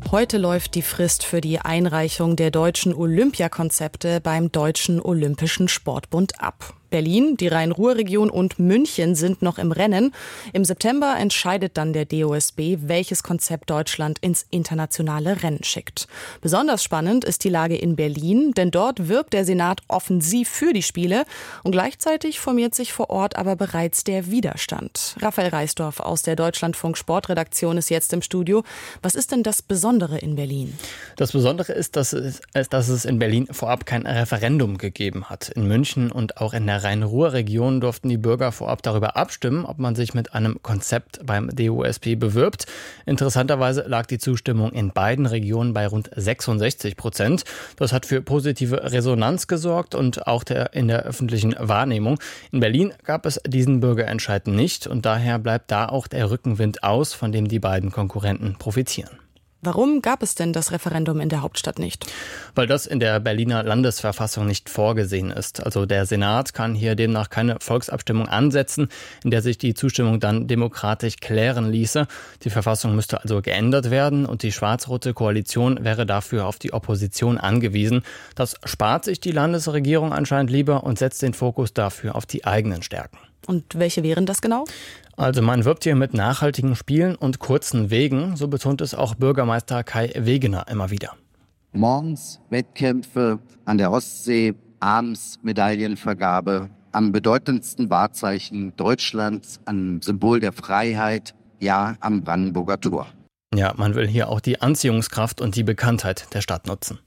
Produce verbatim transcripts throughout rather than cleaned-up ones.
Heute läuft die Frist für die Einreichung der deutschen Olympiakonzepte beim Deutschen Olympischen Sportbund ab. Berlin, die Rhein-Ruhr-Region und München sind noch im Rennen. Im September entscheidet dann der D O S B, welches Konzept Deutschland ins internationale Rennen schickt. Besonders spannend ist die Lage in Berlin, denn dort wirbt der Senat offensiv für die Spiele und gleichzeitig formiert sich vor Ort aber bereits der Widerstand. Raphael Reisdorf aus der Deutschlandfunk Sportredaktion ist jetzt im Studio. Was ist denn das Besondere in Berlin? Das Besondere ist, dass es, dass es in Berlin vorab kein Referendum gegeben hat. In München und auch in der Rhein-Ruhr-Region durften die Bürger vorab darüber abstimmen, ob man sich mit einem Konzept beim D O S B bewirbt. Interessanterweise lag die Zustimmung in beiden Regionen bei rund sechsundsechzig Prozent. Das hat für positive Resonanz gesorgt und auch der, in der öffentlichen Wahrnehmung. In Berlin gab es diesen Bürgerentscheid nicht und daher bleibt da auch der Rückenwind aus, von dem die beiden Konkurrenten profitieren. Warum gab es denn das Referendum in der Hauptstadt nicht? Weil das in der Berliner Landesverfassung nicht vorgesehen ist. Also der Senat kann hier demnach keine Volksabstimmung ansetzen, in der sich die Zustimmung dann demokratisch klären ließe. Die Verfassung müsste also geändert werden und die schwarz-rote Koalition wäre dafür auf die Opposition angewiesen. Das spart sich die Landesregierung anscheinend lieber und setzt den Fokus dafür auf die eigenen Stärken. Und welche wären das genau? Also man wirbt hier mit nachhaltigen Spielen und kurzen Wegen, so betont es auch Bürgermeister Kai Wegener immer wieder. Morgens Wettkämpfe an der Ostsee, abends Medaillenvergabe am bedeutendsten Wahrzeichen Deutschlands, am Symbol der Freiheit, ja am Brandenburger Tor. Ja, man will hier auch die Anziehungskraft und die Bekanntheit der Stadt nutzen.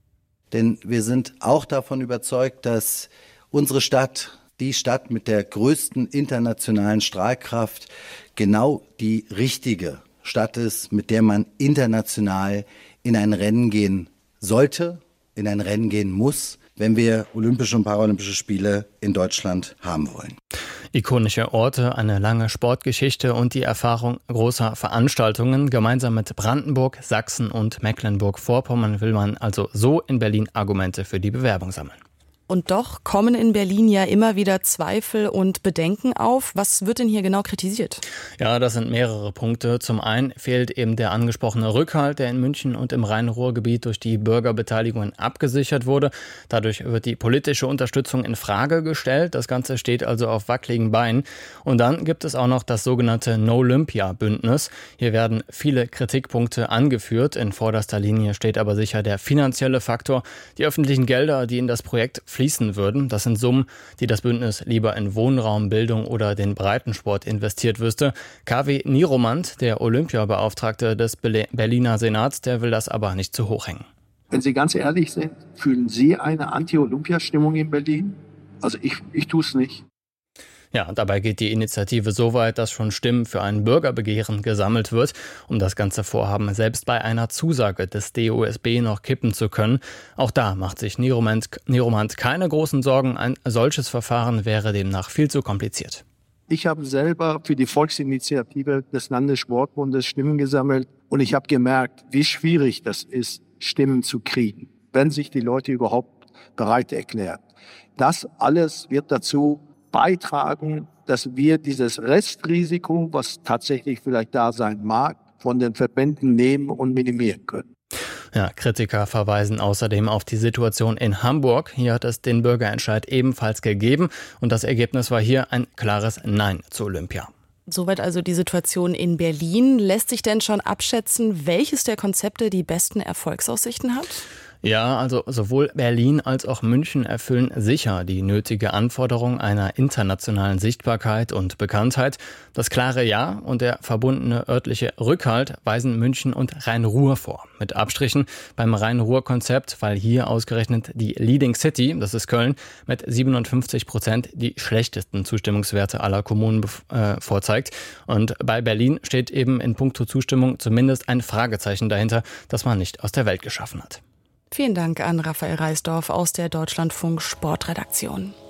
Denn wir sind auch davon überzeugt, dass unsere Stadt, die Stadt mit der größten internationalen Strahlkraft, genau die richtige Stadt ist, mit der man international in ein Rennen gehen sollte, in ein Rennen gehen muss, wenn wir Olympische und Paralympische Spiele in Deutschland haben wollen. Ikonische Orte, eine lange Sportgeschichte und die Erfahrung großer Veranstaltungen. Gemeinsam mit Brandenburg, Sachsen und Mecklenburg-Vorpommern will man also so in Berlin Argumente für die Bewerbung sammeln. Und doch kommen in Berlin ja immer wieder Zweifel und Bedenken auf. Was wird denn hier genau kritisiert? Ja, das sind mehrere Punkte. Zum einen fehlt eben der angesprochene Rückhalt, der in München und im Rhein-Ruhr-Gebiet durch die Bürgerbeteiligungen abgesichert wurde. Dadurch wird die politische Unterstützung in Frage gestellt. Das Ganze steht also auf wackeligen Beinen. Und dann gibt es auch noch das sogenannte No-Olympia-Bündnis. Hier werden viele Kritikpunkte angeführt. In vorderster Linie steht aber sicher der finanzielle Faktor. Die öffentlichen Gelder, die in das Projekt fließen würden. Das sind Summen, die das Bündnis lieber in Wohnraum, Bildung oder den Breitensport investiert wüsste. K W Nieromant, der Olympiabeauftragte des Berliner Senats, der will das aber nicht zu hoch hängen. Wenn Sie ganz ehrlich sind, fühlen Sie eine Anti-Olympia-Stimmung in Berlin? Also ich, ich tue es nicht. Ja, dabei geht die Initiative so weit, dass schon Stimmen für ein Bürgerbegehren gesammelt wird, um das ganze Vorhaben selbst bei einer Zusage des D O S B noch kippen zu können. Auch da macht sich Nieromant, Nieromant keine großen Sorgen. Ein solches Verfahren wäre demnach viel zu kompliziert. Ich habe selber für die Volksinitiative des Landessportbundes Stimmen gesammelt und ich habe gemerkt, wie schwierig das ist, Stimmen zu kriegen, wenn sich die Leute überhaupt bereit erklären. Das alles wird dazu beitragen, dass wir dieses Restrisiko, was tatsächlich vielleicht da sein mag, von den Verbänden nehmen und minimieren können. Ja, Kritiker verweisen außerdem auf die Situation in Hamburg. Hier hat es den Bürgerentscheid ebenfalls gegeben und das Ergebnis war hier ein klares Nein zu Olympia. Soweit also die Situation in Berlin. Lässt sich denn schon abschätzen, welches der Konzepte die besten Erfolgsaussichten hat? Ja, also sowohl Berlin als auch München erfüllen sicher die nötige Anforderung einer internationalen Sichtbarkeit und Bekanntheit. Das klare Ja und der verbundene örtliche Rückhalt weisen München und Rhein-Ruhr vor. Mit Abstrichen beim Rhein-Ruhr-Konzept, weil hier ausgerechnet die Leading City, das ist Köln, mit siebenundfünfzig Prozent die schlechtesten Zustimmungswerte aller Kommunen äh, vorzeigt. Und bei Berlin steht eben in puncto Zustimmung zumindest ein Fragezeichen dahinter, das man nicht aus der Welt geschaffen hat. Vielen Dank an Raphael Reisdorf aus der Deutschlandfunk Sportredaktion.